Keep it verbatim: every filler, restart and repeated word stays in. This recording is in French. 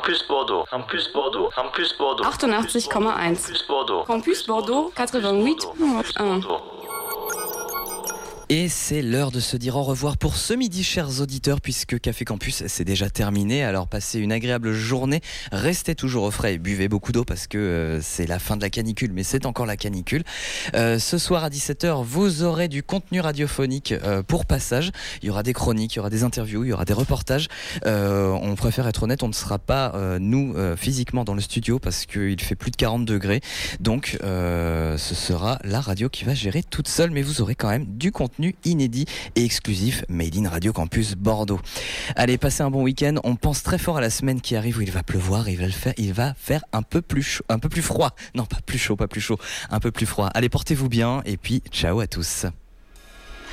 Campus Bordeaux, Campus Bordeaux, Campus Bordeaux. achtundachtzig Komma eins. Campus Bordeaux. Campus Bordeaux, quatre-vingt-huit virgule un. Et c'est l'heure de se dire au revoir pour ce midi, chers auditeurs, puisque Café Campus, c'est déjà terminé. Alors passez une agréable journée, restez toujours au frais et buvez beaucoup d'eau parce que euh, c'est la fin de la canicule, mais c'est encore la canicule. Euh, ce soir à dix-sept heures, vous aurez du contenu radiophonique euh, pour passage. Il y aura des chroniques, il y aura des interviews, il y aura des reportages. Euh, on préfère être honnête, on ne sera pas, euh, nous, euh, physiquement dans le studio parce qu'il fait plus de quarante degrés. Donc, euh, ce sera la radio qui va gérer toute seule, mais vous aurez quand même du contenu inédit et exclusif Made in Radio Campus Bordeaux. Allez, passez un bon week-end. On pense très fort à la semaine qui arrive où il va pleuvoir, il va le faire, il va faire un peu plus chaud, un peu plus froid. Non, pas plus chaud, pas plus chaud, un peu plus froid. Allez, portez-vous bien et puis ciao à tous.